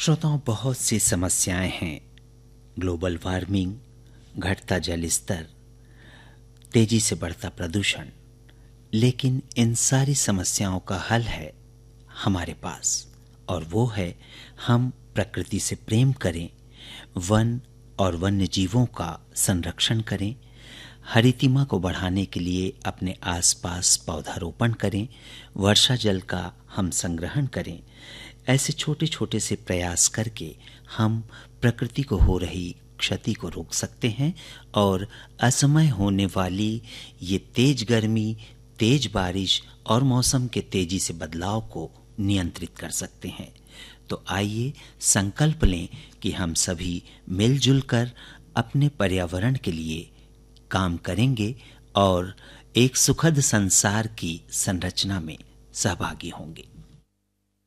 श्रोताओं, बहुत सी समस्याएं हैं। ग्लोबल वार्मिंग, घटता जल स्तर, तेजी से बढ़ता प्रदूषण। लेकिन इन सारी समस्याओं का हल है हमारे पास, और वो है हम प्रकृति से प्रेम करें, वन और वन्य जीवों का संरक्षण करें, हरितिमा को बढ़ाने के लिए अपने आसपास पौधारोपण करें, वर्षा जल का हम संग्रहण करें। ऐसे छोटे छोटे से प्रयास करके हम प्रकृति को हो रही क्षति को रोक सकते हैं और असमय होने वाली ये तेज गर्मी, तेज बारिश और मौसम के तेजी से बदलाव को नियंत्रित कर सकते हैं। तो आइए संकल्प लें कि हम सभी मिलजुल कर अपने पर्यावरण के लिए काम करेंगे और एक सुखद संसार की संरचना में सहभागी होंगे।